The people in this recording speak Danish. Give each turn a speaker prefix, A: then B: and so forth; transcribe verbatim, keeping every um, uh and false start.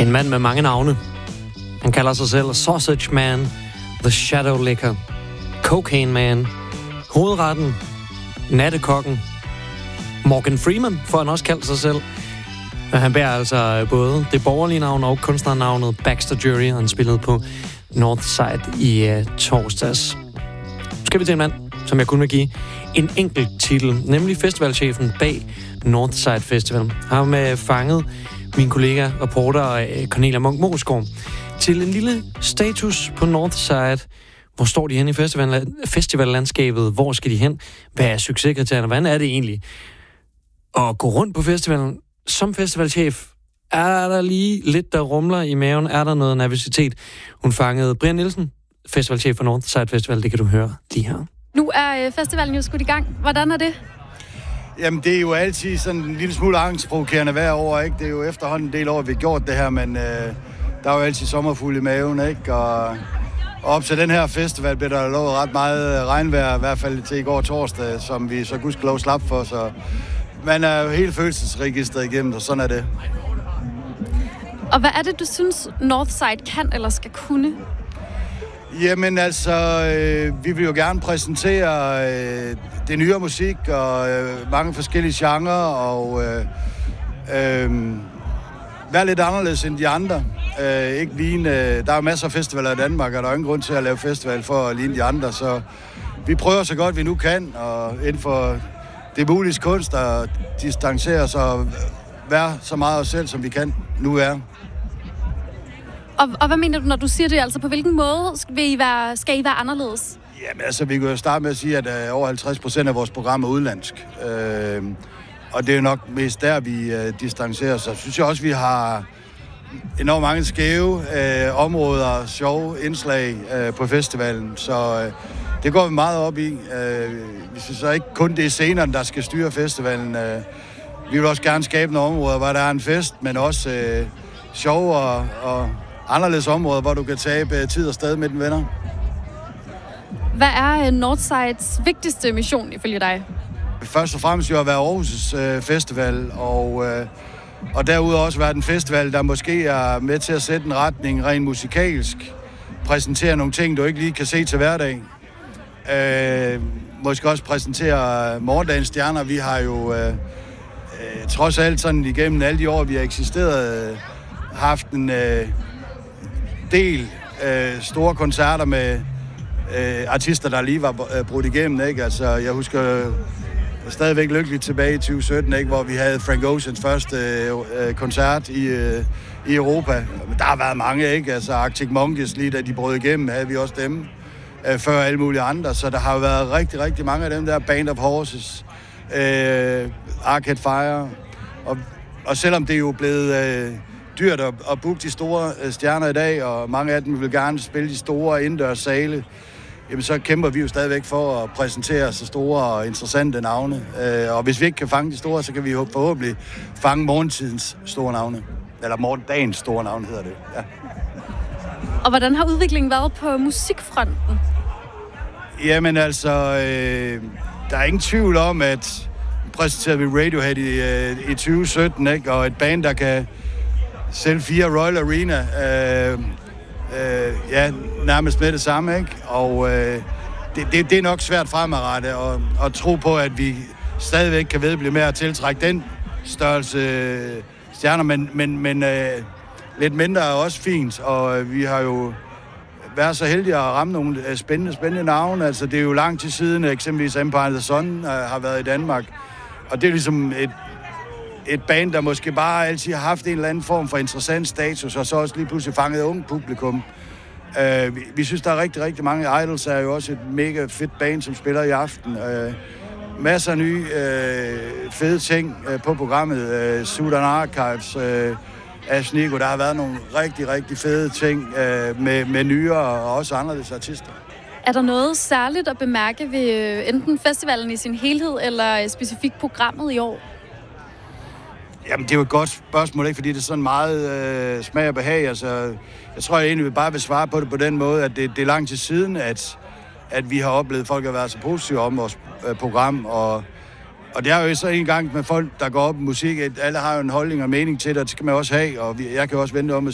A: En mand med mange navne. Han kalder sig selv Sausage Man, The Shadow Licker, Cocaine Man, Hovedretten, Nattekokken, Morgan Freeman, får han også kaldt sig selv. Og han bærer altså både det borgerlige navn og kunstnernavnet Baxter Jury, og han spillede på Northside i uh, torsdags. Nu skal vi til en mand, som jeg kun vil give en enkelt titel, nemlig festivalchefen bag Northside Festival. Han har uh, fanget min kollega, reporter uh, Cornelia Munch Moesgaard til en lille status på Northside. Hvor står de hen i festival, festivallandskabet? Hvor skal de hen? Hvad er succeskriterierne? Hvordan er det egentlig at gå rundt på festivalen som festivalchef? Er der lige lidt, der rumler i maven? Er der noget nervøsitet? Hun fangede Brian Nielsen, festivalchef for Northside Festival. Det kan du høre lige her.
B: Nu er festivalen jo skudt i gang. Hvordan er det?
C: Jamen, det er jo altid sådan en lille smule angstprovokerende hver år, ikke? Det er jo efterhånden en del år, vi har gjort det her, men øh, der er jo altid sommerfuld i maven, ikke? Og, og op til den her festival blev der lovet ret meget regnvejr, i hvert fald til i går torsdag, som vi så gudskelov slap for, så man er jo helt følelsesregistret igennem, og sådan er det.
B: Og hvad er det, du synes, Northside kan eller skal kunne?
C: Jamen altså, øh, vi vil jo gerne præsentere øh, det nyere musik og øh, mange forskellige genrer og øh, øh, være lidt anderledes end de andre. Øh, ikke ligne, øh, der er masser af festivaler i Danmark, og der er ingen grund til at lave festival for at ligne de andre, så vi prøver så godt vi nu kan, og inden for det mulige kunst at distancere os og være så meget os selv, som vi kan nu er.
B: Og, og hvad mener du, når du siger det? Altså, på hvilken måde skal I være, skal I være anderledes?
C: Jamen altså, vi kan jo starte med at sige, at uh, over halvtreds procent af vores program er udenlandsk. Uh, og det er nok mest der, vi uh, distancerer os. Så synes jeg også, vi har enormt mange skæve uh, områder, sjove indslag uh, på festivalen. Så uh, det går vi meget op i. Uh, vi synes så ikke kun det er scenerne, der skal styre festivalen. Uh, vi vil også gerne skabe nogle områder, hvor der er en fest, men også uh, sjove og, og anderledes områder, hvor du kan tabe tid og sted med dine venner.
B: Hvad er Northsides vigtigste mission ifølge dig?
C: Først og fremmest jo at være Aarhus' øh, festival, og, øh, og derudover også være den festival, der måske er med til at sætte en retning rent musikalsk. Præsentere nogle ting, du ikke lige kan se til hverdag. Øh, måske også præsentere morgendagens stjerner. Vi har jo øh, øh, trods alt sådan igennem alle de år, vi har eksisteret, øh, haft en øh, del øh, store koncerter med øh, artister, der lige var øh, brudt igennem, ikke? Altså, jeg husker øh, stadigvæk lykkeligt tilbage i tyve sytten, ikke? Hvor vi havde Frank Oceans første øh, koncert i, øh, i Europa. Der har været mange, ikke? Altså, Arctic Monkeys, lige da de brød igennem, havde vi også dem øh, før alle mulige andre. Så der har jo været rigtig, rigtig mange af dem der, Band of Horses, øh, Arcade Fire. Og, og selvom det er jo blevet øh, dyrt at, at booke de store øh, stjerner i dag, og mange af dem vil gerne spille de store indendørs sale, jamen så kæmper vi jo stadigvæk for at præsentere så store og interessante navne. Øh, og hvis vi ikke kan fange de store, så kan vi forhåbentlig fange morgentidens store navne. Eller morgendagens store navne hedder det, ja.
B: Og hvordan har udviklingen været på musikfronten?
C: Jamen altså, øh, der er ingen tvivl om, at præsenterede vi Radiohead i, øh, i tyve sytten, ikke? Og et band, der kan sælge fire Royal Arena, øh, øh, ja, nærmest med det samme, ikke? Og øh, det, det, det er nok svært fremadrettet at, at tro på, at vi stadigvæk kan vedblive med at tiltrække den størrelse øh, stjerner, men, men, men øh, lidt mindre er også fint, og øh, vi har jo været så heldige at ramme nogle øh, spændende, spændende navne. Altså, det er jo lang tid siden, eksempelvis Empire of the Sun øh, har været i Danmark, og det er ligesom et et band, der måske bare altid har haft en eller anden form for interessant status, og så også lige pludselig fanget unge publikum. Uh, vi, vi synes, der er rigtig, rigtig mange. Idols er jo også et mega fedt band, som spiller i aften. Uh, masser af nye uh, fede ting uh, på programmet. Uh, Sudan Archives, uh, Ash Nico. Der har været nogle rigtig, rigtig fede ting uh, med, med nyere og også anderledes artister.
B: Er der noget særligt at bemærke ved enten festivalen i sin helhed, eller specifikt programmet i år?
C: Jamen, det er jo et godt spørgsmål, ikke? Fordi det er sådan meget øh, smag og behag. Altså, jeg tror, jeg egentlig bare vil svare på det på den måde, at det, det er lang tid siden, at, at vi har oplevet folk at være så positive om vores øh, program. Og, og det er jo så en gang med folk, der går op i musik, at alle har jo en holdning og mening til det, og det skal man også have. Og vi, jeg kan også vente om at